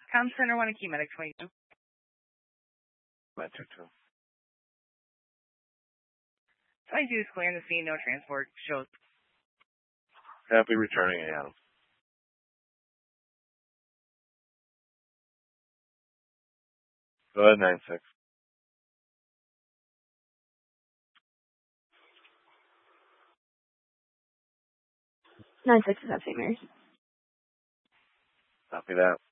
Com Center 1 and Key Medic 22. Metric 2. 22 is clear in the scene, no transport. Shows. Happy returning, Adam. Go ahead, 9-6. Nine 6 is at St. Mary's. Copy that.